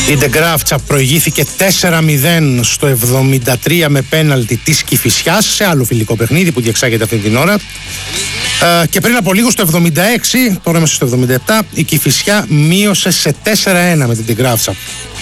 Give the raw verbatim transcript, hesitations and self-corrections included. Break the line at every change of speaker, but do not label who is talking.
Η Ντεγκράφτσα προηγήθηκε τέσσερα μηδέν στο εβδομήντα τρία με πέναλτι της Κηφισιάς σε άλλο φιλικό παιχνίδι που διεξάγεται αυτή την ώρα. Ε, και πριν από λίγο στο εβδομήντα έξι, τώρα είμαστε στο εβδομήντα επτά, η Κηφισιά μείωσε σε τέσσερα ένα με την Ντεγκράφτσα.